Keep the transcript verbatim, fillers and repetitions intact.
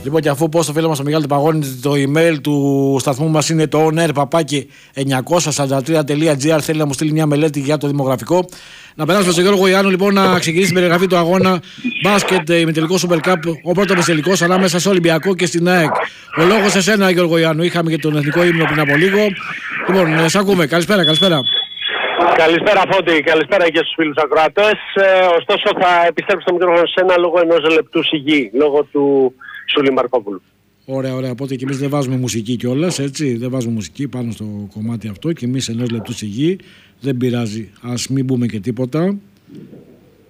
Λοιπόν, και αφού πω στο φίλο μας ο Μιγάλη Παγώνη, το email του σταθμού μας είναι το onair παπάκι εννιακόσια σαράντα τρία τελεία τζι άρ, θέλει να μου στείλει μια μελέτη για το δημογραφικό. Να περάσουμε στον Γιώργο Ιάννου λοιπόν να ξεκινήσει την περιγραφή του αγώνα μπάσκετ ημιτελικό Super Cup, ο πρώτος μεστελικός ανάμεσα στο Ολυμπιακό και στην ΑΕΚ. Ο λόγος σε σένα, Γιώργο Ιάννου. Είχαμε και τον εθνικό ύμνο πριν από λίγο. Λοιπόν, σε ακούμε. Καλησπέρα, καλησπέρα. Καλησπέρα Φώτη, καλησπέρα και στους φίλους ακροατές. Ε, ωστόσο θα επιστρέψω το μικρόφωνο σε ένα λόγω ενός λεπτού σιγή, λόγω του Σούλη Μαρκόπουλου. Ωραία, ωραία. Οπότε και εμείς δεν βάζουμε μουσική κιόλας, έτσι. Δεν βάζουμε μουσική πάνω στο κομμάτι αυτό και εμείς ενός λεπτού σιγή. Δεν πειράζει, ας μην πούμε και τίποτα.